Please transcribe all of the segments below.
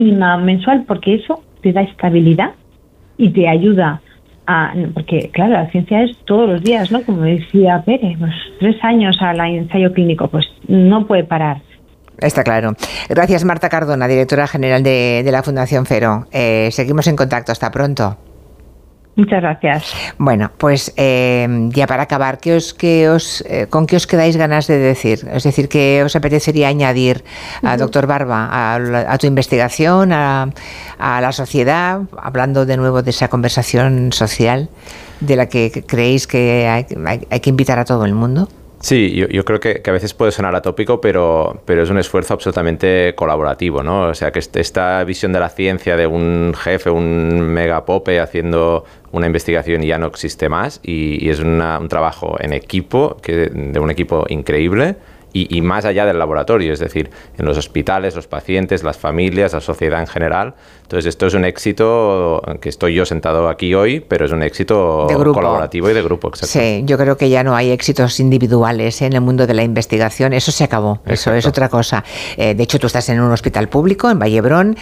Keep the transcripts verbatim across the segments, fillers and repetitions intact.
mínima mensual, porque eso te da estabilidad y te ayuda a, porque claro, la ciencia es todos los días, ¿no? Como decía Pere, pues tres años al ensayo clínico, pues no puede parar. Está claro. Gracias, Marta Cardona, directora general de, de la Fundación Fero. Eh, seguimos en contacto. Hasta pronto. Muchas gracias. Bueno, pues eh, ya para acabar, ¿qué os, qué os, eh, ¿con qué os quedáis ganas de decir? Es decir, ¿qué os apetecería añadir, a, uh-huh. doctor Barba, a, a tu investigación, a, a la sociedad, hablando de nuevo de esa conversación social de la que creéis que hay, hay, hay que invitar a todo el mundo? Sí, yo, yo creo que, que a veces puede sonar atópico, pero, pero es un esfuerzo absolutamente colaborativo, ¿no? O sea, que esta visión de la ciencia de un jefe, un megapope haciendo una investigación ya no existe más y, y es una, un trabajo en equipo, que, de un equipo increíble y, y más allá del laboratorio, es decir, en los hospitales, los pacientes, las familias, la sociedad en general. Entonces, esto es un éxito que estoy yo sentado aquí hoy, pero es un éxito colaborativo y de grupo. Exacto. Sí, yo creo que ya no hay éxitos individuales, ¿eh? En el mundo de la investigación. Eso se acabó, exacto. Eso es otra cosa. Eh, de hecho, tú estás en un hospital público, en Vallebrón,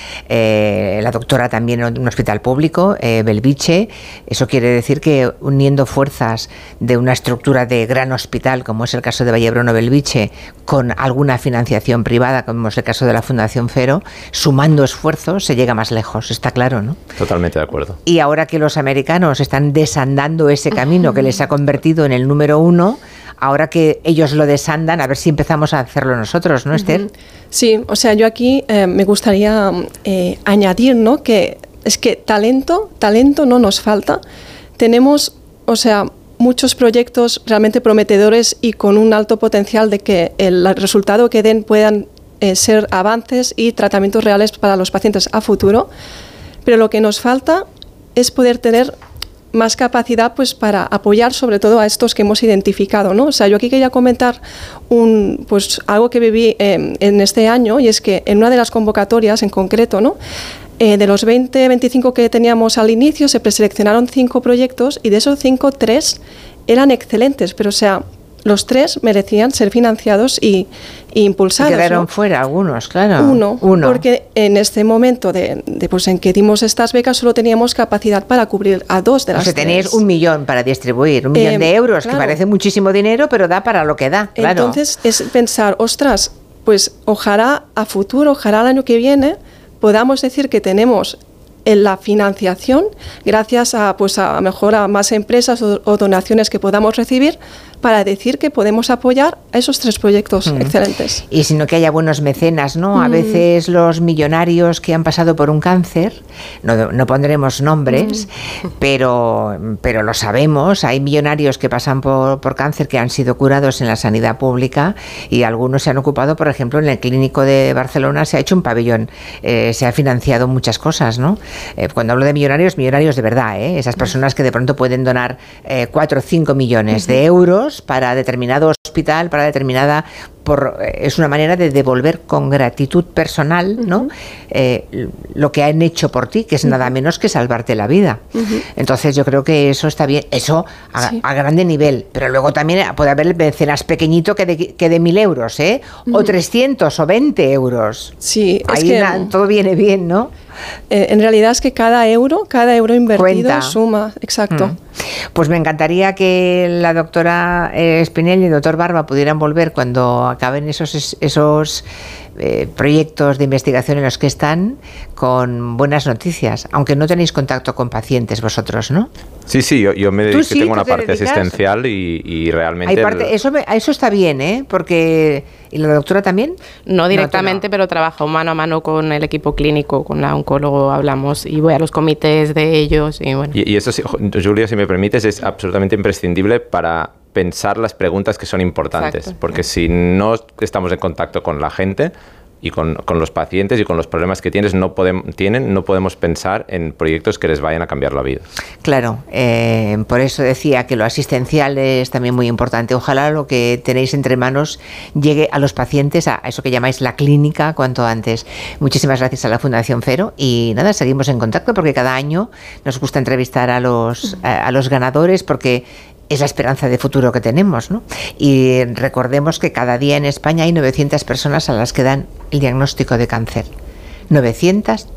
eh, la doctora también en un hospital público, eh, Belviche. Eso quiere decir que uniendo fuerzas de una estructura de gran hospital, como es el caso de Vallebrón o Belviche, con alguna financiación privada, como es el caso de la Fundación Fero, sumando esfuerzos se llega más lejos, está claro, ¿no? Totalmente de acuerdo. Y ahora que los americanos están desandando ese camino que les ha convertido en el número uno, ahora que ellos lo desandan, a ver si empezamos a hacerlo nosotros, ¿no, Esther? Uh-huh. Sí, o sea, yo aquí eh, me gustaría eh, añadir, ¿no?, que es que talento, talento no nos falta. Tenemos, o sea, muchos proyectos realmente prometedores y con un alto potencial de que el resultado que den puedan eh, ser avances y tratamientos reales para los pacientes a futuro, pero lo que nos falta es poder tener más capacidad pues para apoyar sobre todo a estos que hemos identificado, ¿no? O sea, yo aquí quería comentar un, pues, algo que viví eh, en este año, y es que en una de las convocatorias en concreto, ¿no?, Eh, de los veinte, veinticinco que teníamos al inicio, se preseleccionaron cinco proyectos y de esos cinco, tres eran excelentes, pero o sea, los tres merecían ser financiados y, y impulsados. Y quedaron, ¿no?, fuera algunos, claro. Uno, Uno, porque en este momento de, de, pues, en que dimos estas becas solo teníamos capacidad para cubrir a dos de las tres. O sea, tres. tenéis un millón para distribuir, un millón eh, de euros, claro, que parece muchísimo dinero, pero da para lo que da, claro. Entonces es pensar, ostras, pues ojalá a futuro, ojalá el año que viene podamos decir que tenemos en la financiación, gracias a, pues a mejor a más empresas o, o donaciones que podamos recibir, para decir que podemos apoyar a esos tres proyectos mm. excelentes. Y sino que haya buenos mecenas, ¿no? Mm. A veces los millonarios que han pasado por un cáncer, no, no pondremos nombres, mm. pero, pero lo sabemos, hay millonarios que pasan por, por cáncer que han sido curados en la sanidad pública y algunos se han ocupado, por ejemplo, en el Clínico de Barcelona se ha hecho un pabellón, eh, se ha financiado muchas cosas, ¿no? Eh, cuando hablo de millonarios, millonarios de verdad, ¿eh? Esas personas que de pronto pueden donar eh, cuatro o cinco millones de euros para determinado hospital, para determinada... Por, es una manera de devolver con gratitud personal, ¿no?, uh-huh. eh, lo que han hecho por ti, que es uh-huh. nada menos que salvarte la vida. Uh-huh. Entonces yo creo que eso está bien, eso a, sí. a grande nivel, pero luego también puede haber mecenas pequeñito que de, que de mil euros, ¿eh? Uh-huh. O trescientos o veinte euros. Sí, ahí es que na, todo viene bien, ¿no? Eh, en realidad es que cada euro, cada euro invertido cuenta. Suma, exacto. Mm. Pues me encantaría que la doctora eh, Spinelli y el doctor Barba pudieran volver cuando acaben esos, esos eh, proyectos de investigación en los que están, con buenas noticias, aunque no tenéis contacto con pacientes vosotros, ¿no? Sí, sí, yo, yo me dedico, sí, tengo una parte dedicas? asistencial y, y realmente... Hay parte, el... eso, me, eso está bien, ¿eh? Porque... ¿Y la doctora también? No directamente, no, no. pero trabajo mano a mano con el equipo clínico, con la oncólogo hablamos y voy a los comités de ellos y bueno. Y, y eso, Julia, si me permites, es absolutamente imprescindible para pensar las preguntas que son importantes. Exacto. Porque si no estamos en contacto con la gente y con, con los pacientes y con los problemas que tienes, no podem, tienen, no podemos pensar en proyectos que les vayan a cambiar la vida. Claro, eh, por eso decía que lo asistencial es también muy importante. Ojalá lo que tenéis entre manos llegue a los pacientes, a eso que llamáis la clínica, cuanto antes. Muchísimas gracias a la Fundación Fero y nada, seguimos en contacto porque cada año nos gusta entrevistar a los, a, a los ganadores porque es la esperanza de futuro que tenemos, ¿no? Y recordemos que cada día en España hay novecientas personas a las que dan el diagnóstico de cáncer. novecientas